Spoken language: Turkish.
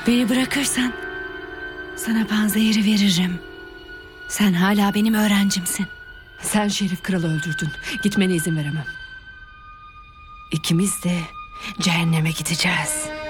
Beni bırakırsan sana panzehiri veririm. Sen hala benim öğrencimsin. Sen Şerif Kral'ı öldürdün. Gitmene izin veremem. İkimiz de cehenneme gideceğiz.